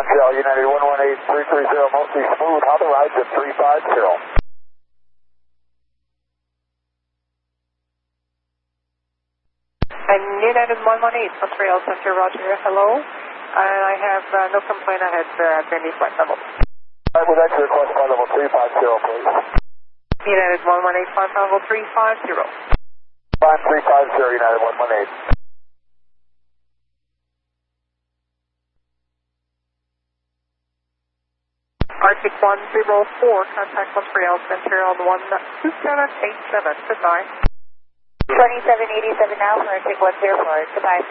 Montreal United 118330, mostly smooth. How the ride's at 350. And United 118, Montreal Center, Roger, hello. And I have no complaint, I had any flight level. I would like to request flight level 350, please. United 118, flight level 350. 5350, United 118. Arctic 104, contact Montreal Center on 12787. Goodbye. 2787 now for Arctic 104. Goodbye.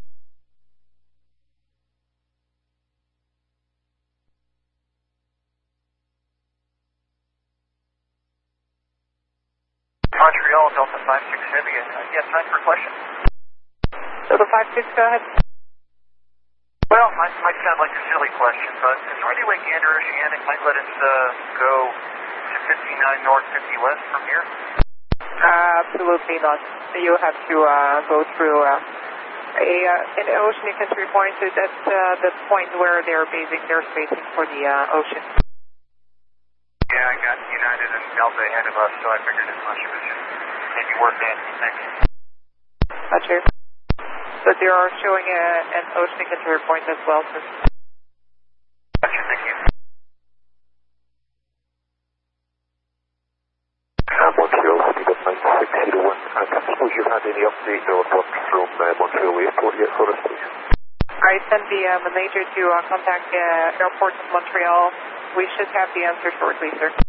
Montreal, Delta 56 Heavy. Yes, time for a question. Delta 56, go ahead. Well, might sound like a silly question, but is there any way Gander Oceanic might let us go to 59 north, 50 west from here? Absolutely not. You have to go through an oceanic entry point. That's the point where they're basing their spacing for the ocean. Yeah, I got United and Delta ahead of us, so I figured as much. It was just maybe worth asking. Thanks. Roger. But they are showing an oceanic entry point as well, sir. Gotcha, thank you. Montreal, Speed 9601. I don't suppose you've had any update or report from Montreal Airport yet for us, please? I sent the manager to contact Airport of Montreal. We should have the answer shortly, sir.